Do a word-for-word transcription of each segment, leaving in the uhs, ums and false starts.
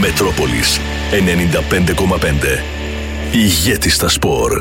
Μετρόπολης ενενήντα πέντε κόμμα πέντε. Ηγέτης στα σπορ.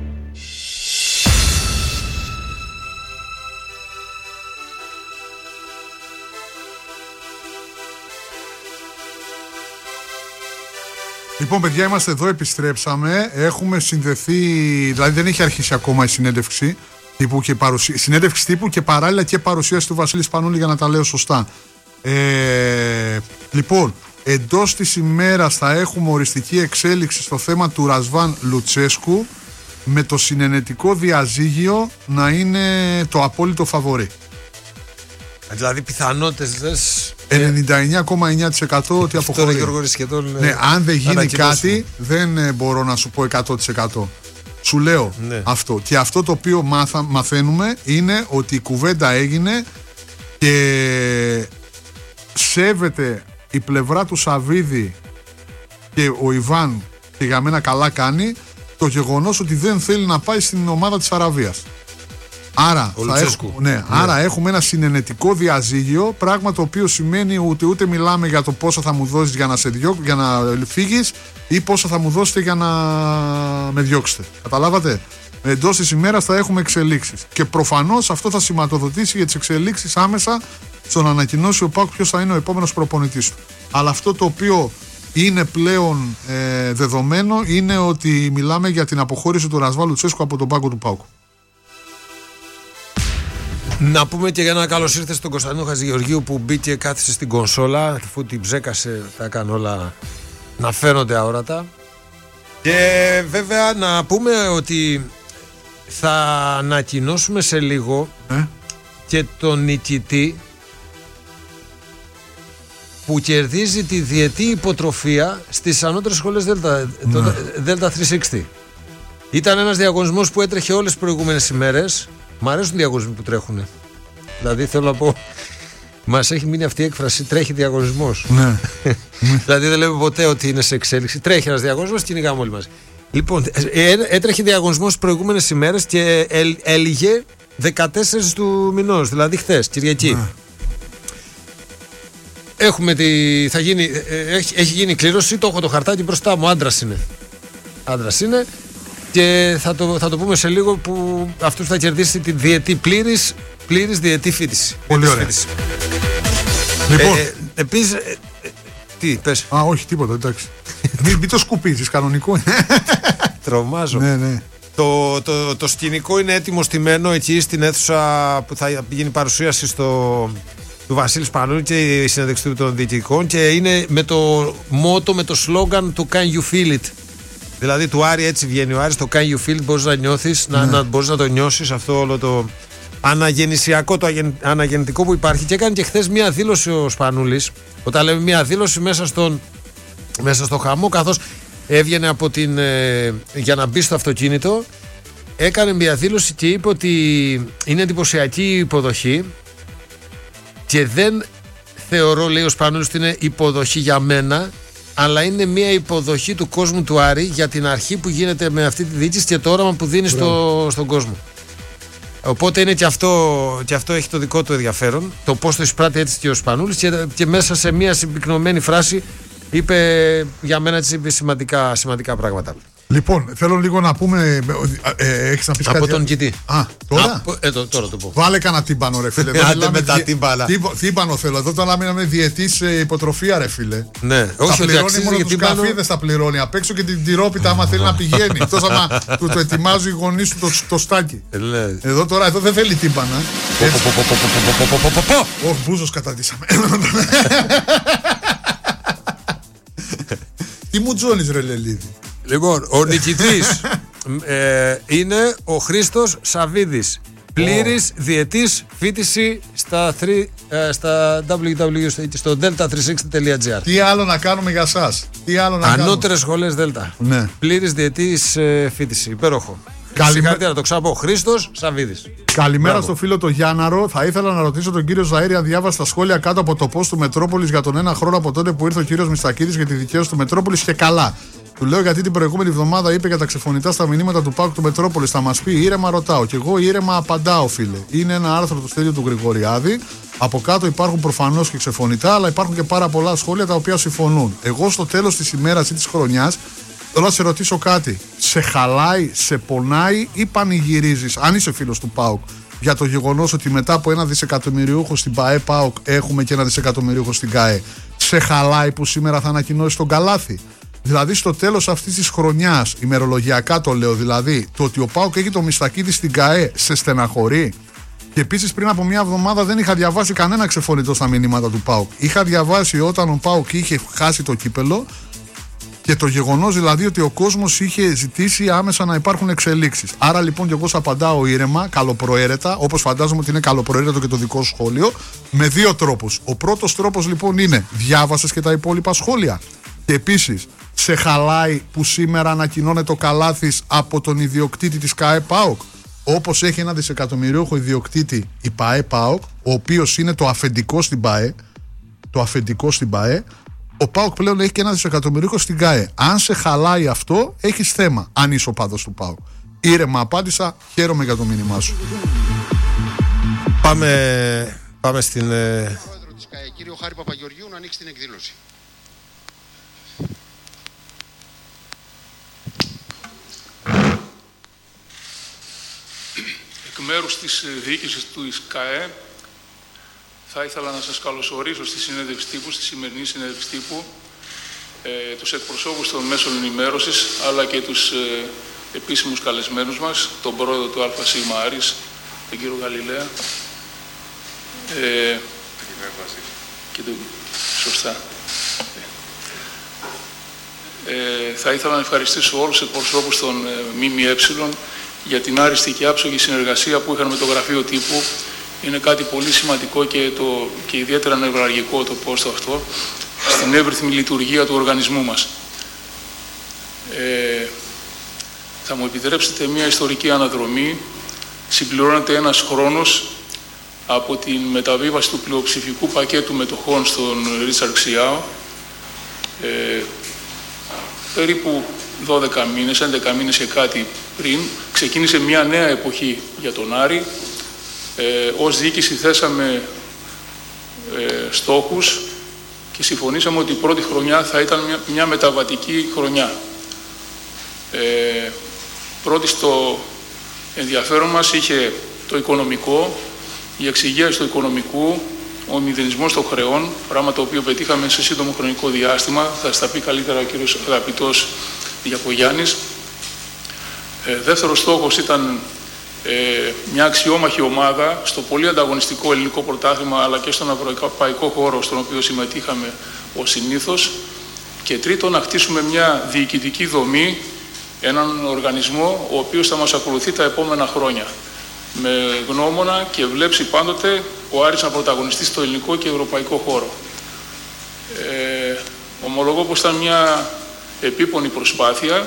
Λοιπόν, παιδιά, είμαστε εδώ, επιστρέψαμε. Έχουμε συνδεθεί, δηλαδή δεν έχει αρχίσει ακόμα η συνέντευξη τύπου και παρουσία, συνέντευξη τύπου και παράλληλα και παρουσίαση του Βασίλη Σπανούλη, για να τα λέω σωστά. Ε, λοιπόν, εντός της ημέρας θα έχουμε οριστική εξέλιξη στο θέμα του Ρασβάν Λουτσέσκου, με το συνενετικό διαζύγιο να είναι το απόλυτο φαβορί. Δηλαδή πιθανότητες λες ενενήντα εννιά κόμμα εννιά τοις εκατό ότι αποχωρεί. Ναι, αν δεν γίνει κάτι δεν μπορώ να σου πω εκατό τοις εκατό. Σου λέω ναι. αυτό. Και αυτό το οποίο μάθα, μαθαίνουμε είναι ότι η κουβέντα έγινε και σέβεται η πλευρά του Σαββίδη και ο Ιβάν, και για μένα καλά κάνει, το γεγονός ότι δεν θέλει να πάει στην ομάδα της Αραβίας. Άρα, θα έχουμε, ναι, ναι. άρα έχουμε ένα συνενετικό διαζύγιο, πράγμα το οποίο σημαίνει ότι ούτε μιλάμε για το πόσο θα μου δώσεις για να, σε διώ, για να φύγεις ή πόσο θα μου δώσετε για να με διώξετε. Καταλάβατε? Εντός της ημέρας θα έχουμε εξελίξεις. Και προφανώς αυτό θα σηματοδοτήσει για τις εξελίξεις άμεσα στο να ανακοινώσει ο ΠΑΟΚ ποιος θα είναι ο επόμενος προπονητής του. Αλλά αυτό το οποίο είναι πλέον ε, δεδομένο είναι ότι μιλάμε για την αποχώρηση του Ρασβάν Λουτσέσκου από τον πάγκο του ΠΑΟΚ. Να πούμε και για ένα καλώς ήρθε στον Κωνσταντίνο Χατζηγεωργίου, που μπήκε, κάθισε στην κονσόλα, αφού την ψέκασε, θα έκανε όλα να φαίνονται αόρατα. Και βέβαια να πούμε ότι θα ανακοινώσουμε σε λίγο ε? και τον νικητή που κερδίζει τη διετή υποτροφία στις ανώτερες σχολές Δέλτα, ναι. το Δέλτα τριακόσια εξήντα. Ήταν ένας διαγωνισμός που έτρεχε όλες τις προηγούμενες ημέρες. Μ' αρέσουν οι διαγωνισμοί που τρέχουν. Δηλαδή θέλω να πω, μας έχει μείνει αυτή η έκφραση, τρέχει διαγωνισμός. Ναι. Δηλαδή δεν λέμε ποτέ ότι είναι σε εξέλιξη. Τρέχει ένας διαγωνισμός, κυνηγάμε όλοι μαζί. Λοιπόν, έτρεχε διαγωνισμός τις προηγούμενες ημέρες και έλυγε δεκατέσσερις του μηνός, δηλαδή χθες, Κυριακή. Ναι. Έχουμε τη, θα γίνει, έχει, έχει γίνει κλήρωση, το έχω το χαρτάκι μπροστά μου, άντρας είναι. Άντρας είναι. Και θα το, θα το πούμε σε λίγο, που αυτός θα κερδίσει τη διετή πλήρης, πλήρης διετή φοιτηση. Πολύ ωραία. Φοιτηση. Λοιπόν. Ε, επίσης, ε, ε, τι, πες. Α, όχι, τίποτα, εντάξει. μην, μην το σκουπίζεις, κανονικό είναι. Τρομάζω. Ναι, ναι. Το, το, το σκηνικό είναι έτοιμο στημένο εκεί στην αίθουσα που θα γίνει παρουσίαση στο, του Βασίλη Σπανούλη και η συνέντευξη του των διοικητικών, και είναι με το μότο, με το σλόγγαν του Can you feel it. Δηλαδή του Άρη έτσι βγαίνει ο Άρης, το Can you feel, μπορείς να νιώθεις, ναι. να, να, μπορείς να το νιώσεις αυτό όλο το αναγεννησιακό, το αγεν, αναγεννητικό που υπάρχει. Και έκανε και χθες μια δήλωση ο Σπανούλης, όταν λέμε μια δήλωση μέσα, στον, μέσα στο χαμό, καθώς έβγαινε από την, ε, για να μπει στο αυτοκίνητο, έκανε μια δήλωση και είπε ότι είναι εντυπωσιακή η υποδοχή και δεν θεωρώ, λέει ο Σπανούλης, ότι είναι υποδοχή για μένα, αλλά είναι μια υποδοχή του κόσμου του Άρη για την αρχή που γίνεται με αυτή τη διοίκηση και το όραμα που δίνει στο, στον κόσμο. Οπότε είναι και αυτό, και αυτό έχει το δικό του ενδιαφέρον, το πώς το εισπράττει έτσι και ο Σπανούλης, και, και μέσα σε μια συμπυκνωμένη φράση είπε για μένα έτσι σημαντικά, σημαντικά πράγματα. Λοιπόν, θέλω λίγο να πούμε. Ε, έχεις να πεις από κάτι. τον κοιτή. Α, τώρα. Α, ε, το, τώρα το πω. Βάλε κανένα τύμπανο, ρε φίλε. Άντε με τα τύμπανα. Τύμπανο θέλω. Εδώ τώρα μιλάμε διετής υποτροφία, ρε φίλε. Ναι, όχι, θα πληρώνει μόνο τους τύμπανο... καφίδες, θα πληρώνει. Απ' έξω και την τυρόπιτα, άμα θέλει να πηγαίνει. Εκτός άμα του το ετοιμάζει οι γονείς του το, το στάκι. Εδώ τώρα, εδώ δεν θέλει τύμπανα. Ω, μπούζος καταντήσαμε. Τι μου τζώνεις, ρε Λελίδη. Λοιπόν, ο νικητής ε, είναι ο Χρήστος Σαββίδης. Πλήρης oh. διετής φοιτηση στα, ε, στα double-u double-u double-u στο delta τριακόσια εξήντα τελεία τζι άρ. Τι άλλο να κάνουμε για σας. Τι άλλο να Ανώτερες σχολές Delta. Ναι. Πλήρης διετής ε, φοιτηση. Υπέροχο. Συγχαρητήρια, να το ξαναπώ. Χρήστος Σαββίδης. Καλημέρα Μπράβο. στο φίλο το Γιάνναρο. Θα ήθελα να ρωτήσω τον κύριο Ζαΐρη αν διάβασε τα σχόλια κάτω από το post του Μετρόπολης για τον ένα χρόνο από τότε που ήρθε ο κύριος Μιστακίδης για τη δικαίωση του Μετρόπολης, και καλά. Του λέω γιατί την προηγούμενη εβδομάδα είπε για τα ξεφωνητά στα μηνύματα του ΠΑΟΚ του Μετρόπολης. Θα μας πει ήρεμα, ρωτάω. Και εγώ ήρεμα απαντάω, φίλε. Είναι ένα άρθρο του Στέλιου του Γρηγοριάδη. Από κάτω υπάρχουν προφανώς και ξεφωνητά, αλλά υπάρχουν και πάρα πολλά σχόλια τα οποία συμφωνούν. Εγώ στο τέλος της ημέρας ή της χρονιάς θέλω να σε ρωτήσω κάτι. Σε χαλάει, σε πονάει ή πανηγυρίζεις, αν είσαι φίλος του ΠΑΟΚ, για το γεγονός ότι μετά από ένα δισεκατομμυριούχο στην ΠΑΕ ΠΑΟΚ έχουμε και ένα δισεκατομμυριούχο στην ΚΑΕ? Σε χαλάει που σήμερα θα ανακοινώσει τον καλάθι? Δηλαδή στο τέλος αυτής της χρονιάς, ημερολογιακά το λέω, δηλαδή το ότι ο ΠΑΟΚ έχει το Μιστακίδη στην ΚΑΕ, σε στεναχωρεί? Και επίσης πριν από μια εβδομάδα δεν είχα διαβάσει κανένα ξεφωνητό στα μηνύματα του ΠΑΟΚ. Είχα διαβάσει όταν ο ΠΑΟΚ είχε χάσει το κύπελο και το γεγονός δηλαδή ότι ο κόσμος είχε ζητήσει άμεσα να υπάρχουν εξελίξεις. Άρα λοιπόν και εγώ σου απαντάω ήρεμα, καλοπροαίρετα, όπως φαντάζομαι ότι είναι καλοπροαίρετο και το δικό σου σχόλιο, με δύο τρόπους. Ο πρώτος τρόπος λοιπόν είναι διάβασες και τα υπόλοιπα σχόλια. Και επίσης, σε χαλάει που σήμερα ανακοινώνεται το καλάθις από τον ιδιοκτήτη της ΚΑΕ ΠΑΟΚ? Όπως έχει ένα δισεκατομμυριούχο ιδιοκτήτη η ΠΑΕ ΠΑΟΚ, ο οποίος είναι το αφεντικό στην ΠΑΕ, το αφεντικό στην ΠΑΕ, ο ΠΑΟΚ πλέον έχει και ένα δισεκατομμυριούχο στην ΚΑΕ. Αν σε χαλάει αυτό, έχεις θέμα, αν είσαι ο παδός του ΠΑΟΚ. Ήρεμα απάντησα, χαίρομαι για το μήνυμά σου. Πάμε, πάμε στην... Πρόεδρο της ΚΑΕ, κύριο Χάρη Παπαγεωργίου, να ανοίξει την εκδήλωση. Εκ μέρους της διοίκησης του ΚΑΕ θα ήθελα να σας καλωσορίσω στη συνέντευξη τύπου, στη σημερινή συνέντευξη τύπου, ε, τους εκπροσώπους των μέσων ενημέρωσης, αλλά και τους ε, επίσημους καλεσμένους μας, τον πρόεδρο του ΑΣ Άρης, τον κύριο Γαλιλαία. Ε, και τον... Σωστά. Ε, θα ήθελα να ευχαριστήσω όλους τους εκπροσώπους των ε, ΜΜΕ για την άριστη και άψογη συνεργασία που είχαν με το γραφείο τύπου. Είναι κάτι πολύ σημαντικό και, το, και ιδιαίτερα νευραλγικό το πόστο αυτό στην εύρυθμη λειτουργία του οργανισμού μας. Ε, θα μου επιτρέψετε μια ιστορική αναδρομή. Συμπληρώνεται ένας χρόνος από την μεταβίβαση του πλειοψηφικού πακέτου μετοχών στον Ρίτσαρντ Ξιάο. Ε, περίπου δώδεκα μήνες, έντεκα μήνες και κάτι πριν, ξεκίνησε μια νέα εποχή για τον Άρη. Ε, ως διοίκηση θέσαμε ε, στόχους και συμφωνήσαμε ότι η πρώτη χρονιά θα ήταν μια, μια μεταβατική χρονιά. Ε, πρώτη στο ενδιαφέρον μας είχε το οικονομικό, η εξυγίαση του οικονομικού, ο μηδενισμός των χρεών, πράγμα το οποίο πετύχαμε σε σύντομο χρονικό διάστημα, θα στα πει καλύτερα ο κύριος αγαπητός Διακογιάννης. Ε, δεύτερος στόχος ήταν ε, μια αξιόμαχη ομάδα στο πολύ ανταγωνιστικό ελληνικό πρωτάθλημα, αλλά και στον ευρωπαϊκό χώρο στον οποίο συμμετείχαμε ως συνήθως. Και τρίτον, να χτίσουμε μια διοικητική δομή, έναν οργανισμό ο οποίος θα μας ακολουθεί τα επόμενα χρόνια, με γνώμονα και βλέψει πάντοτε ο Άρης να πρωταγωνιστεί στο ελληνικό και ευρωπαϊκό χώρο. Ε, ομολογώ πως ήταν μια επίπονη προσπάθεια.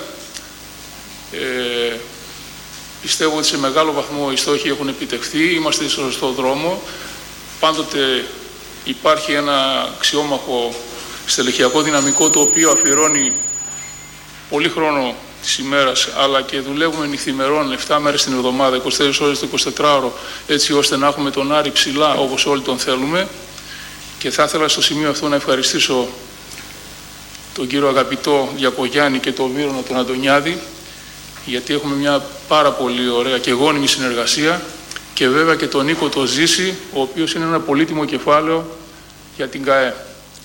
Ε, πιστεύω ότι σε μεγάλο βαθμό οι στόχοι έχουν επιτευχθεί, είμαστε στο σωστό δρόμο. Πάντοτε υπάρχει ένα αξιόμαχο στελεχειακό δυναμικό το οποίο αφιερώνει πολύ χρόνο της ημέρας, αλλά και δουλεύουμε νυχθημερών επτά μέρες την εβδομάδα, είκοσι τέσσερις ώρες το εικοσιτετράωρο, έτσι ώστε να έχουμε τον Άρη ψηλά όπως όλοι τον θέλουμε. Και θα ήθελα στο σημείο αυτό να ευχαριστήσω τον κύριο αγαπητό Διακογιάννη και τον Βύρονα τον Αντωνιάδη, γιατί έχουμε μια πάρα πολύ ωραία και γόνιμη συνεργασία, και βέβαια και τον Νίκο το Ζήση, ο οποίος είναι ένα πολύτιμο κεφάλαιο για την ΚΑΕ.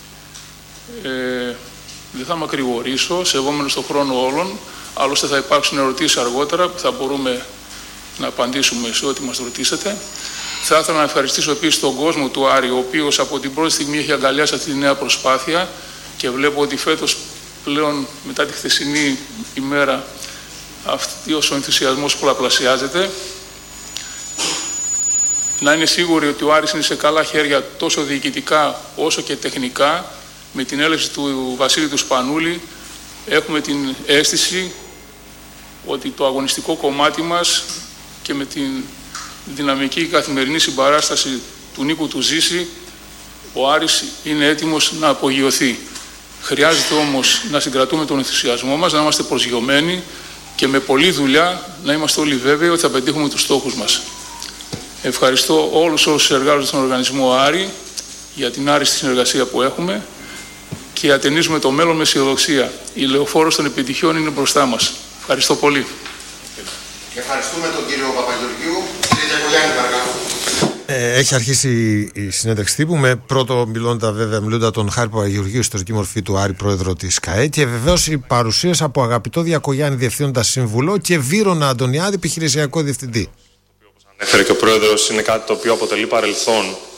Ε, δεν θα μακρηγορήσω, σεβόμενος τον χρόνο όλων, άλλωστε θα υπάρξουν ερωτήσεις αργότερα που θα μπορούμε να απαντήσουμε σε ό,τι μας ρωτήσετε. Θα ήθελα να ευχαριστήσω επίσης τον κόσμο του Άρη, ο οποίος από την πρώτη στιγμή έχει αγκαλιάσει αυτή τη νέα προσπάθεια, και βλέπω ότι φέτος πλέον μετά τη χθεσινή ημέρα αυτός ο ενθουσιασμός πολλαπλασιάζεται. Να είναι σίγουροι ότι ο Άρης είναι σε καλά χέρια τόσο διοικητικά όσο και τεχνικά. Με την έλευση του Βασίλη του Σπανούλη έχουμε την αίσθηση ότι το αγωνιστικό κομμάτι μας και με την δυναμική καθημερινή συμπαράσταση του Νίκου του Ζήση, ο Άρης είναι έτοιμος να απογειωθεί. Χρειάζεται όμως να συγκρατούμε τον ενθουσιασμό μας, να είμαστε προσγειωμένοι και με πολλή δουλειά να είμαστε όλοι βέβαιοι ότι θα πετύχουμε τους στόχους μας. Ευχαριστώ όλους όσους εργάζονται στον οργανισμό Άρη για την άριστη συνεργασία που έχουμε και ατενίζουμε το μέλλον με αισιοδοξία. Η λεωφόρος των επιτυχιών είναι μπροστά μας. Ευχαριστώ πολύ. Ευχαριστούμε τον κύριο Παπαγεωργίου. Κύριε Γιακογιάννη, παρακαλώ. Ε, έχει αρχίσει η συνέντευξη τύπου με πρώτο μιλώντα βέβαια μιλούντα τον Χάρη Παπαγεωργίου, ιστορική μορφή του Άρη, πρόεδρο της ΚΑΕ, και βεβαίως η παρουσίαση από αγαπητό Διακογιάννη, διευθύνοντα σύμβουλο, και Βύρωνα Αντωνιάδη, επιχειρησιακό διευθυντή. Όπως ανέφερε και ο πρόεδρος, είναι κάτι το οποίο αποτελεί παρελθόν